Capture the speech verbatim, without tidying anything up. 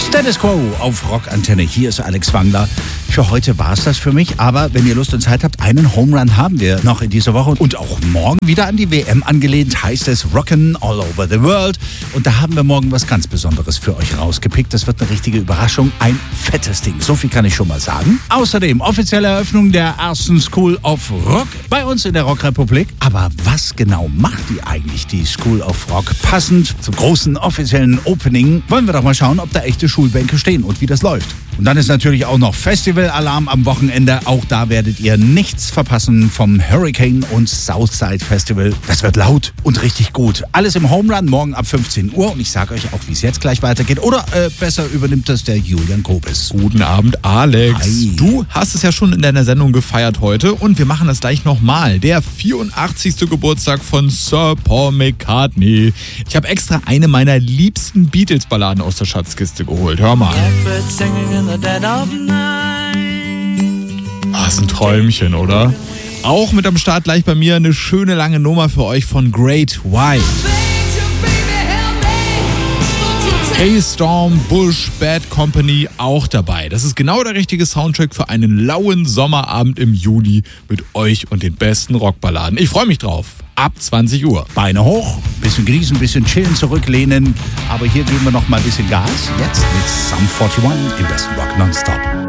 Status Quo auf Rockantenne. Hier ist Alex Wangler. Für heute war es das für mich, aber wenn ihr Lust und Zeit habt, einen Home Run haben wir noch in dieser Woche und auch morgen wieder an die W M angelehnt, heißt es Rockin' All Over the World. Und da haben wir morgen was ganz Besonderes für euch rausgepickt. Das wird eine richtige Überraschung, ein fettes Ding, so viel kann ich schon mal sagen. Außerdem offizielle Eröffnung der ersten School of Rock bei uns in der Rockrepublik. Aber was genau macht die eigentlich, die School of Rock? Passend zum großen offiziellen Opening wollen wir doch mal schauen, ob da echte Schulbänke stehen und wie das läuft. Und dann ist natürlich auch noch Festival-Alarm am Wochenende. Auch da werdet ihr nichts verpassen vom Hurricane und Southside Festival. Das wird laut und richtig gut. Alles im Home Run, morgen ab fünfzehn Uhr. Und ich sage euch auch, wie es jetzt gleich weitergeht. Oder äh, besser übernimmt das der Julian Kobis. Guten Abend, Alex. Hi. Du hast es ja schon in deiner Sendung gefeiert heute und wir machen das gleich nochmal. Der vierundachtzigste Geburtstag von Sir Paul McCartney. Ich habe extra eine meiner liebsten Beatles-Balladen aus der Schatzkiste geholt. Hör mal. Ah, ist ein Träumchen, oder? Auch mit am Start gleich bei mir eine schöne lange Nummer für euch von Great White. Hey Storm, Bush, Bad Company auch dabei. Das ist genau der richtige Soundtrack für einen lauen Sommerabend im Juli mit euch und den besten Rockballaden. Ich freue mich drauf. Ab zwanzig Uhr. Beine hoch, bisschen genießen, bisschen chillen, zurücklehnen. Aber hier geben wir noch mal ein bisschen Gas. Jetzt mit Sum einundvierzig im besten Rock Nonstop.